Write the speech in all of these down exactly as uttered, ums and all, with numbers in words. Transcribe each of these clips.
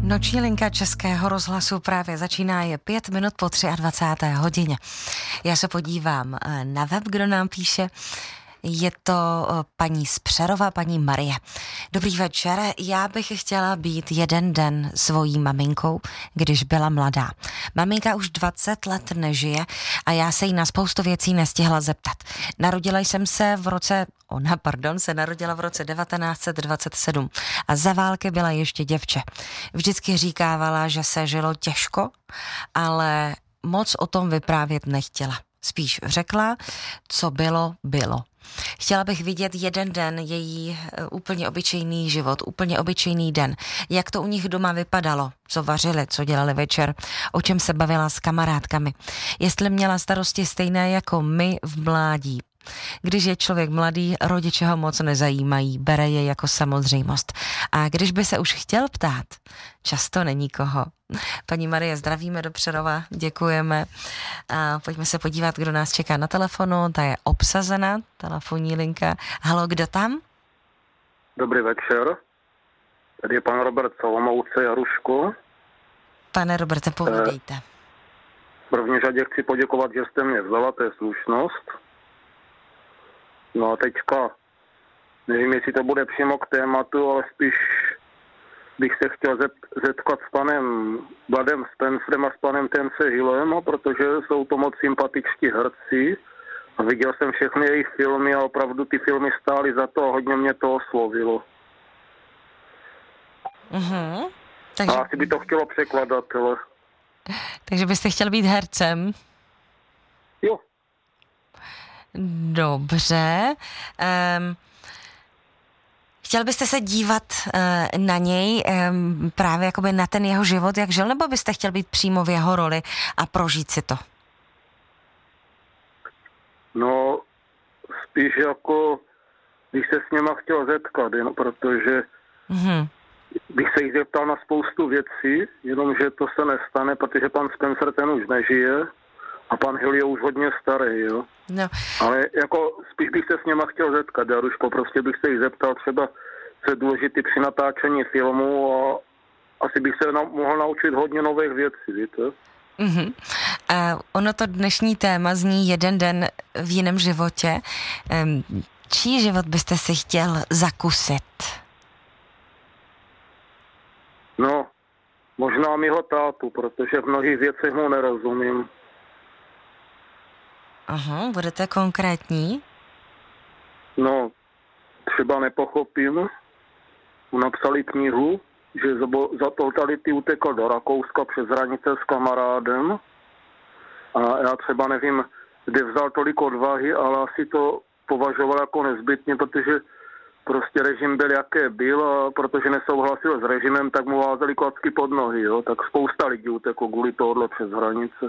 Noční linka Českého rozhlasu právě začíná, je pět minut po dvacáté třetí hodině. Já se podívám na web, kdo nám píše. Je to paní z Přerova, paní Marie. Dobrý večer, já bych chtěla být jeden den svojí maminkou, když byla mladá. Maminka už dvacet let nežije a já se jí na spoustu věcí nestihla zeptat. Narodila jsem se v roce, ona, pardon, se narodila v roce devatenáct set dvacet sedm a za války byla ještě děvče. Vždycky říkávala, že se žilo těžko, ale moc o tom vyprávět nechtěla. Spíš řekla, co bylo, bylo. Chtěla bych vidět jeden den její úplně obyčejný život, úplně obyčejný den. Jak to u nich doma vypadalo, co vařili, co dělali večer, o čem se bavila s kamarádkami. Jestli měla starosti stejné jako my v mládí. Když je člověk mladý, rodiče ho moc nezajímají, bere je jako samozřejmost. A když by se už chtěl ptát, často není koho. Paní Marie, zdravíme do Přerova, děkujeme. A pojďme se podívat, kdo nás čeká na telefonu. Ta je obsazena, telefonní linka. Halo, kdo tam? Dobrý večer. Tady je pan Robert Solomouce, Jaruško. Pane Roberte, povídejte. Eh, v první řadě chci poděkovat, že jste mě vzala, to je slušnost. No a teďka, nevím, jestli to bude přímo k tématu, ale spíš bych se chtěl zetkat s panem Vladem Spencerem a s panem Tence Hillem, protože jsou to moc sympatičtí herci. A viděl jsem všechny jejich filmy a opravdu ty filmy stály za to a hodně mě to oslovilo. Uh-huh. Takže... A asi by to chtělo překladatele. Takže byste chtěl být hercem? Jo. Dobře. Um, chtěl byste se dívat uh, na něj, um, právě jakoby na ten jeho život, jak žil, nebo byste chtěl být přímo v jeho roli a prožít si to? No, spíš jako, bych se s něma chtěl zetkat, jen, protože mm-hmm. bych se jich zeptal na spoustu věcí, jenomže to se nestane, protože pan Spencer ten už nežije. A pan Hill je už hodně starý, jo. No. Ale jako spíš bych se s něma chtěl zetkat, Jaruško, prostě bych se jich zeptal třeba, co je důležité při natáčení filmu a asi bych se na, mohl naučit hodně nových věcí, víte. Uh-huh. A ono to dnešní téma zní jeden den v jiném životě. Um, čí život byste si chtěl zakusit? No, možná mýho tátu, protože v mnohých věcech mu nerozumím. Aha, budete konkrétní? No, třeba nepochopím. Napsali knihu, že za totality utekl do Rakouska přes hranice s kamarádem. A já třeba nevím, kde vzal tolik odvahy, ale asi to považoval jako nezbytně, protože prostě režim byl, jaké byl, a protože nesouhlasil s režimem, tak mu házeli klacky pod nohy, jo. Tak spousta lidí uteklo kvůli tohohle přes hranice.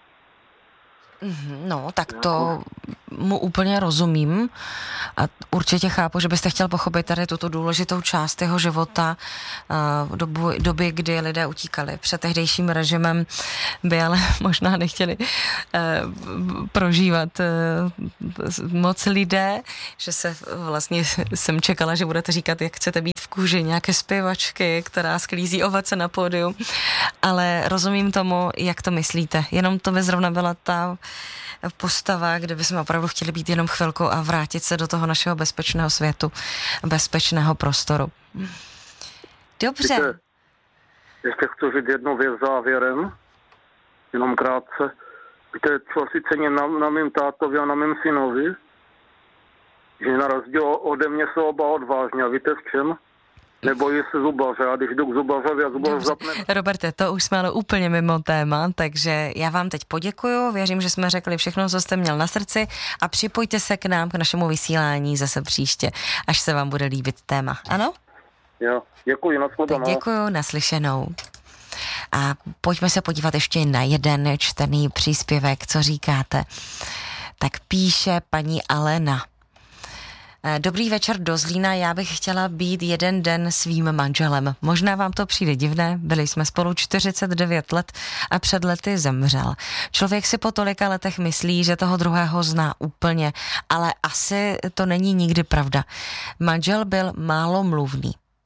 No, tak to mu úplně rozumím a určitě chápu, že byste chtěl pochopit tady tuto důležitou část jeho života, dobu, doby, kdy lidé utíkali před tehdejším režimem, by ale možná nechtěli prožívat moc lidé, že se vlastně jsem čekala, že budete říkat, jak chcete být v kůži nějaké zpěvačky, která sklízí ovace na pódiu, ale rozumím tomu, jak to myslíte. Jenom to by zrovna byla ta postava, kde bychom opravdu chtěli být jenom chvilku a vrátit se do toho našeho bezpečného světu, bezpečného prostoru. Dobře. Víte, ještě chci říct jednu věc závěrem, jenom krátce. Víte, co si cením na, na mým tátovi a na mým synovi? Že na rozdíl ode mě jsou oba odvážní. A víte v čem? Nebojí se zubaře, a když jdu k zubařovi a zubař zapne... Roberte, to už jsme ale úplně mimo téma, takže já vám teď poděkuju, věřím, že jsme řekli všechno, co jste měl na srdci a připojte se k nám, k našemu vysílání zase příště, až se vám bude líbit téma, ano? Jo, děkuji, nashledanou. Děkuju, naslyšenou. A pojďme se podívat ještě na jeden čtený příspěvek, co říkáte. Tak píše paní Alena. Dobrý večer do Zlína, já bych chtěla být jeden den svým manželem. Možná vám to přijde divné, byli jsme spolu čtyřicet devět let a před lety zemřel. Člověk si po tolika letech myslí, že toho druhého zná úplně, ale asi to není nikdy pravda. Manžel byl málo mluvný.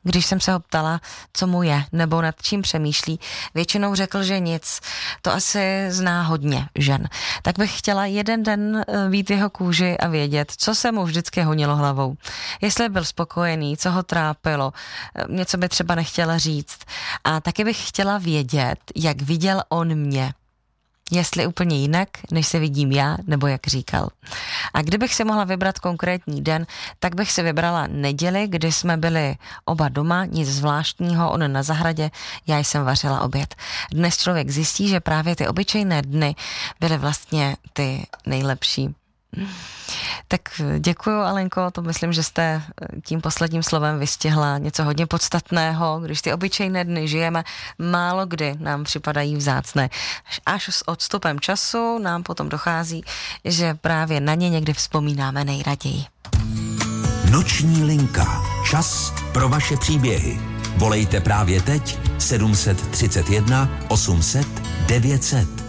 Když jsem se ho ptala, co mu je, nebo nad čím přemýšlí, většinou řekl, že nic. To asi zná hodně žen. Tak bych chtěla jeden den být v jeho kůži a vědět, co se mu vždycky honilo hlavou. Jestli byl spokojený, co ho trápilo, něco by třeba nechtěla říct. A taky bych chtěla vědět, jak viděl on mě. Jestli úplně jinak, než se vidím já, nebo jak říkal. A kdybych si mohla vybrat konkrétní den, tak bych si vybrala neděli, kdy jsme byli oba doma, nic zvláštního, on na zahradě, já jsem vařila oběd. Dnes člověk zjistí, že právě ty obyčejné dny byly vlastně ty nejlepší. Tak děkuju, Alenko, to myslím, že jste tím posledním slovem vystihla něco hodně podstatného. Když ty obyčejné dny žijeme, málo kdy nám připadají vzácné. Až s odstupem času nám potom dochází, že právě na ně někdy vzpomínáme nejraději. Noční linka. Čas pro vaše příběhy. Volejte právě teď sedm set třicet jedna osm set devět set.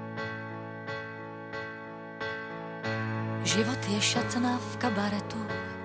Život je šatna v kabaretu,